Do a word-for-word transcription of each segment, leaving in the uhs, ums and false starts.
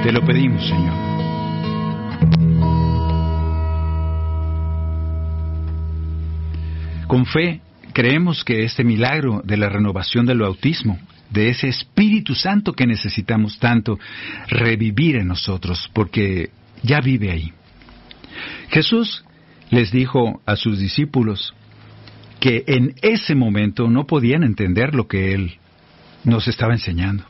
Te lo pedimos, Señor. Con fe, creemos que este milagro de la renovación del bautismo, de ese Espíritu Santo que necesitamos tanto, revivir en nosotros, porque ya vive ahí. Jesús les dijo a sus discípulos que en ese momento no podían entender lo que Él nos estaba enseñando.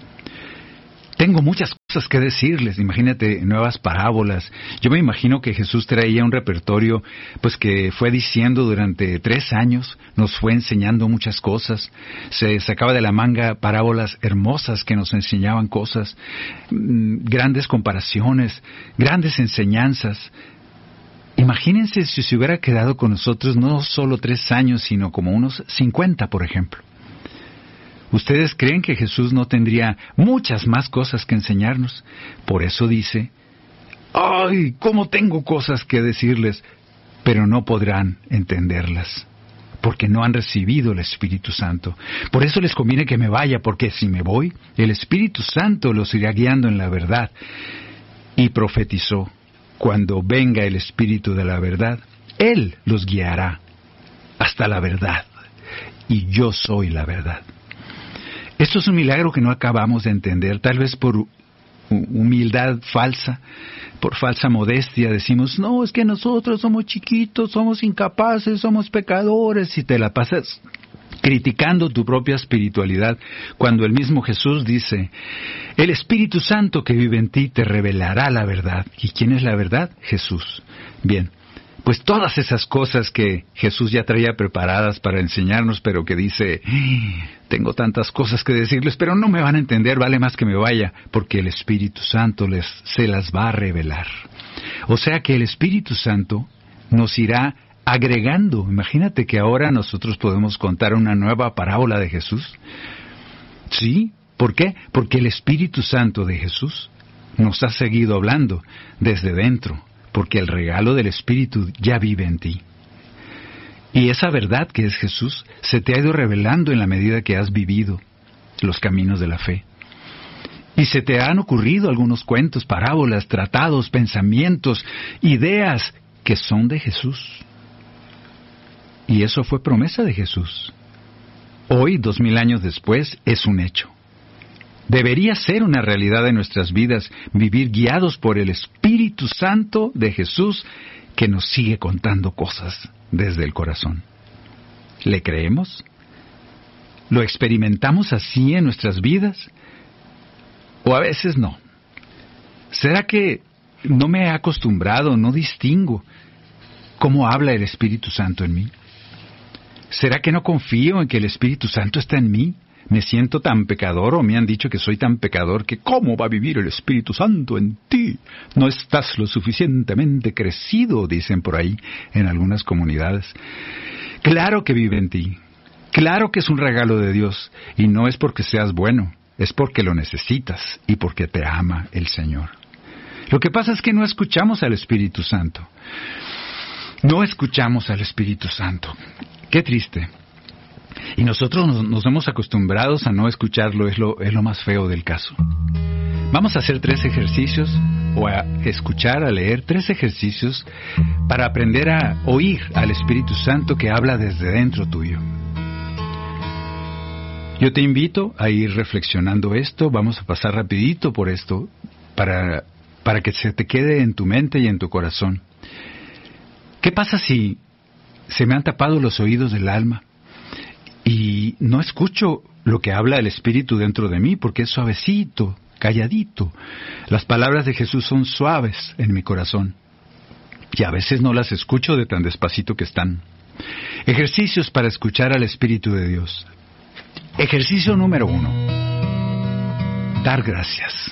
Tengo muchas cosas que decirles, imagínate, nuevas parábolas. Yo me imagino que Jesús traía un repertorio, pues que fue diciendo durante tres años, nos fue enseñando muchas cosas. Se sacaba de la manga parábolas hermosas que nos enseñaban cosas, grandes comparaciones, grandes enseñanzas. Imagínense si se hubiera quedado con nosotros no solo tres años, sino como unos cincuenta, por ejemplo. ¿Ustedes creen que Jesús no tendría muchas más cosas que enseñarnos? Por eso dice, ¡ay, cómo tengo cosas que decirles! Pero no podrán entenderlas, porque no han recibido el Espíritu Santo. Por eso les conviene que me vaya, porque si me voy, el Espíritu Santo los irá guiando en la verdad. Y profetizó, cuando venga el Espíritu de la verdad, Él los guiará hasta la verdad, y yo soy la verdad. Esto es un milagro que no acabamos de entender, tal vez por humildad falsa, por falsa modestia. Decimos, no, es que nosotros somos chiquitos, somos incapaces, somos pecadores, y te la pasas criticando tu propia espiritualidad, cuando el mismo Jesús dice, el Espíritu Santo que vive en ti te revelará la verdad. ¿Y quién es la verdad? Jesús. Bien. Pues todas esas cosas que Jesús ya traía preparadas para enseñarnos, pero que dice, tengo tantas cosas que decirles, pero no me van a entender, vale más que me vaya, porque el Espíritu Santo les, se las va a revelar. O sea que el Espíritu Santo nos irá agregando. Imagínate que ahora nosotros podemos contar una nueva parábola de Jesús. ¿Sí? ¿Por qué? Porque el Espíritu Santo de Jesús nos ha seguido hablando desde dentro, porque el regalo del Espíritu ya vive en ti. Y esa verdad que es Jesús se te ha ido revelando en la medida que has vivido los caminos de la fe. Y se te han ocurrido algunos cuentos, parábolas, tratados, pensamientos, ideas que son de Jesús. Y eso fue promesa de Jesús. Hoy, dos mil años después, es un hecho. Debería ser una realidad de nuestras vidas, vivir guiados por el Espíritu Santo de Jesús, que nos sigue contando cosas desde el corazón. ¿Le creemos? ¿Lo experimentamos así en nuestras vidas? ¿O a veces no? ¿Será que no me he acostumbrado, no distingo cómo habla el Espíritu Santo en mí? ¿Será que no confío en que el Espíritu Santo está en mí? ¿Me siento tan pecador o me han dicho que soy tan pecador que cómo va a vivir el Espíritu Santo en ti? No estás lo suficientemente crecido, dicen por ahí en algunas comunidades. Claro que vive en ti. Claro que es un regalo de Dios y no es porque seas bueno, es porque lo necesitas y porque te ama el Señor. Lo que pasa es que no escuchamos al Espíritu Santo. No escuchamos al Espíritu Santo. Qué triste. Y nosotros nos, nos hemos acostumbrado a no escucharlo, es lo, es lo más feo del caso. Vamos a hacer tres ejercicios, o a escuchar, a leer tres ejercicios para aprender a oír al Espíritu Santo que habla desde dentro tuyo. Yo te invito a ir reflexionando esto, vamos a pasar rapidito por esto, para, para que se te quede en tu mente y en tu corazón. ¿Qué pasa si se me han tapado los oídos del alma y no escucho lo que habla el Espíritu dentro de mí, porque es suavecito, calladito? Las palabras de Jesús son suaves en mi corazón y a veces no las escucho de tan despacito que están. Ejercicios para escuchar al Espíritu de Dios. Ejercicio número uno. Dar gracias.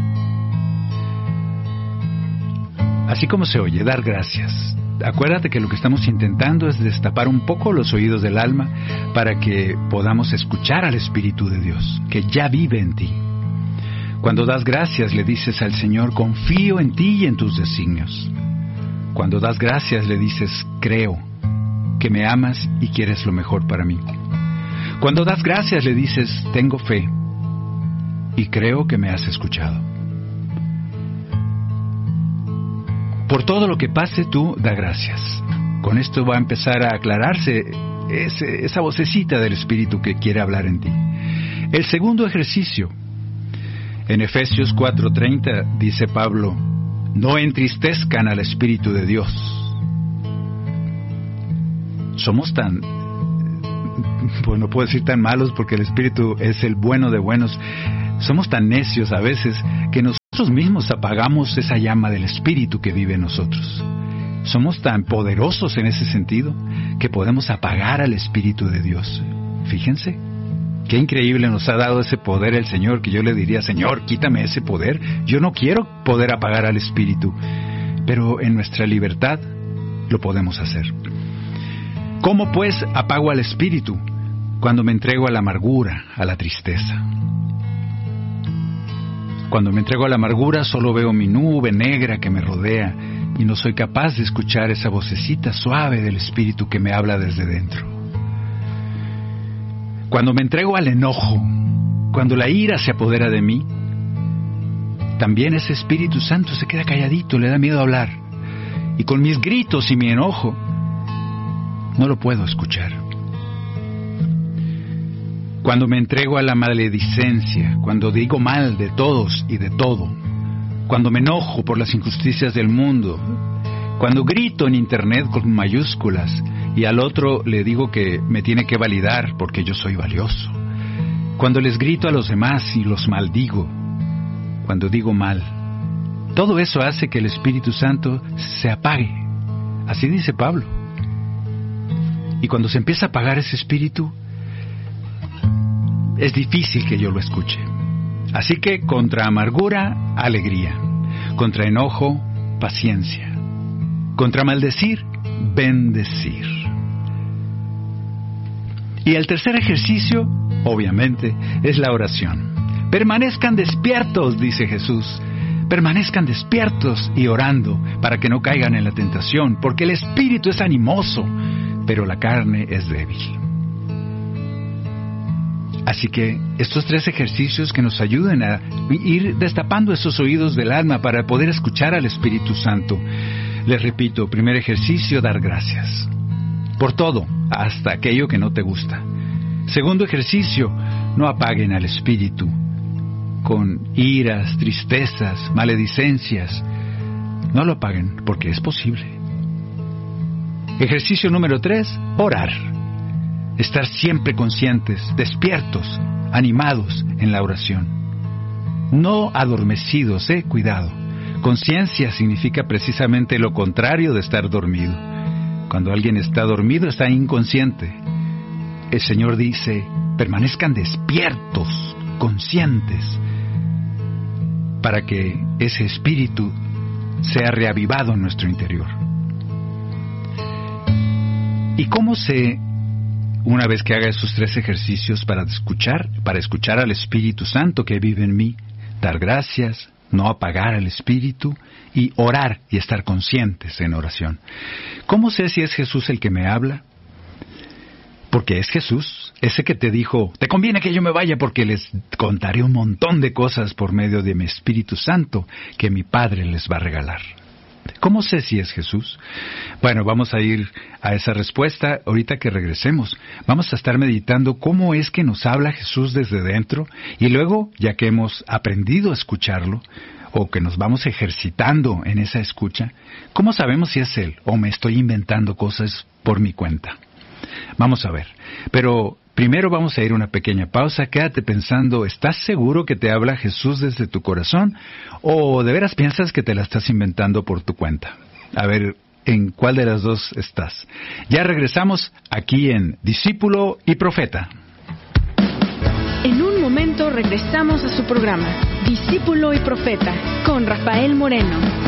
Así como se oye, dar gracias. Acuérdate que lo que estamos intentando es destapar un poco los oídos del alma para que podamos escuchar al Espíritu de Dios, que ya vive en ti. Cuando das gracias, le dices al Señor, confío en ti y en tus designios. Cuando das gracias, le dices, creo que me amas y quieres lo mejor para mí. Cuando das gracias, le dices, tengo fe y creo que me has escuchado. Por todo lo que pase, tú da gracias. Con esto va a empezar a aclararse ese, esa vocecita del Espíritu que quiere hablar en ti. El segundo ejercicio, en Efesios cuatro treinta, dice Pablo, no entristezcan al Espíritu de Dios. Somos tan, bueno, no puedo decir tan malos porque el Espíritu es el bueno de buenos. Somos tan necios a veces que nosotros mismos apagamos esa llama del Espíritu que vive en nosotros. Somos tan poderosos en ese sentido que podemos apagar al Espíritu de Dios. Fíjense, qué increíble nos ha dado ese poder el Señor, que yo le diría, Señor, quítame ese poder. Yo no quiero poder apagar al Espíritu, pero en nuestra libertad lo podemos hacer. ¿Cómo pues apago al Espíritu? Cuando me entrego a la amargura, a la tristeza. Cuando me entrego a la amargura solo veo mi nube negra que me rodea y no soy capaz de escuchar esa vocecita suave del Espíritu que me habla desde dentro. Cuando me entrego al enojo, cuando la ira se apodera de mí, también ese Espíritu Santo se queda calladito, le da miedo hablar. Y con mis gritos y mi enojo, no lo puedo escuchar. Cuando me entrego a la maledicencia, cuando digo mal de todos y de todo, cuando me enojo por las injusticias del mundo, cuando grito en internet con mayúsculas y al otro le digo que me tiene que validar porque yo soy valioso, cuando les grito a los demás y los maldigo, cuando digo mal, todo eso hace que el Espíritu Santo se apague. Así dice Pablo. Y cuando se empieza a apagar ese Espíritu, es difícil que yo lo escuche. Así que contra amargura, alegría. Contra enojo, paciencia. Contra maldecir, bendecir. Y el tercer ejercicio, obviamente, es la oración. Permanezcan despiertos, dice Jesús. Permanezcan despiertos y orando para que no caigan en la tentación, porque el espíritu es animoso, pero la carne es débil. Así que estos tres ejercicios que nos ayuden a ir destapando esos oídos del alma para poder escuchar al Espíritu Santo. Les repito, primer ejercicio, dar gracias. Por todo, hasta aquello que no te gusta. Segundo ejercicio, no apaguen al Espíritu con iras, tristezas, maledicencias. No lo apaguen porque es posible. Ejercicio número tres, orar. Estar siempre conscientes, despiertos, animados en la oración. No adormecidos, eh, cuidado. Conciencia significa precisamente lo contrario de estar dormido. Cuando alguien está dormido, está inconsciente. El Señor dice, permanezcan despiertos, conscientes, para que ese espíritu sea reavivado en nuestro interior. ¿Y cómo se... Una vez que haga esos tres ejercicios para escuchar, para escuchar al Espíritu Santo que vive en mí, dar gracias, no apagar al Espíritu y orar y estar conscientes en oración? ¿Cómo sé si es Jesús el que me habla? Porque es Jesús, ese que te dijo, te conviene que yo me vaya porque les contaré un montón de cosas por medio de mi Espíritu Santo que mi Padre les va a regalar. ¿Cómo sé si es Jesús? Bueno, vamos a ir a esa respuesta ahorita que regresemos. Vamos a estar meditando cómo es que nos habla Jesús desde dentro y luego, ya que hemos aprendido a escucharlo o que nos vamos ejercitando en esa escucha, ¿cómo sabemos si es Él o me estoy inventando cosas por mi cuenta? Vamos a ver, pero primero vamos a ir a una pequeña pausa. Quédate pensando, ¿estás seguro que te habla Jesús desde tu corazón? ¿O de veras piensas que te la estás inventando por tu cuenta? A ver, ¿en cuál de las dos estás? Ya regresamos aquí en Discípulo y Profeta. En un momento regresamos a su programa, Discípulo y Profeta, con Rafael Moreno.